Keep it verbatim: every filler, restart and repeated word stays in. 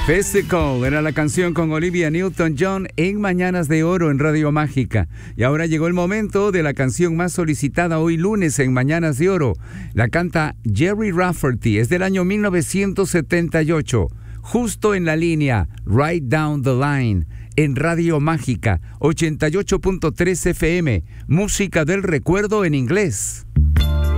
Physical era la canción con Olivia Newton-John en Mañanas de Oro en Radio Mágica. Y ahora llegó el momento de la canción más solicitada hoy lunes en Mañanas de Oro. La canta Jerry Rafferty, es del año mil novecientos setenta y ocho. Justo en la línea, Right Down the Line, en Radio Mágica, ochenta y ocho punto tres F M, música del recuerdo en inglés.